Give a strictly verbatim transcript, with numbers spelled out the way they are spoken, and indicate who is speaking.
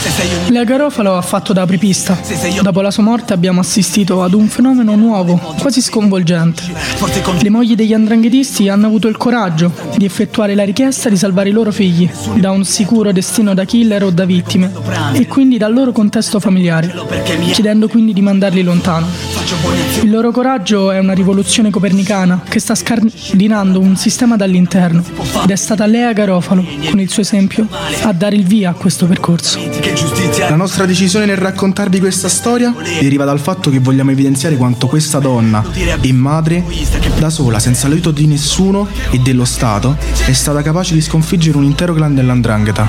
Speaker 1: Lea Garofalo ha fatto da apripista. Dopo la sua morte abbiamo assistito ad un fenomeno nuovo, quasi sconvolgente. Le mogli degli ndranghetisti hanno avuto il coraggio di effettuare la richiesta di salvare i loro figli da un sicuro destino da killer o da vittime e quindi dal loro contesto familiare, chiedendo quindi di mandarli lontano. Il loro coraggio è una rivoluzione copernicana che sta scardinando un sistema dall'interno ed è stata Lea Garofalo, con il suo esempio, a dare il via a questo percorso.
Speaker 2: La nostra decisione nel raccontarvi questa storia deriva dal fatto che vogliamo evidenziare quanto questa donna e madre, da sola, senza l'aiuto di nessuno e dello Stato, è stata capace di sconfiggere un intero clan dell'Ndrangheta.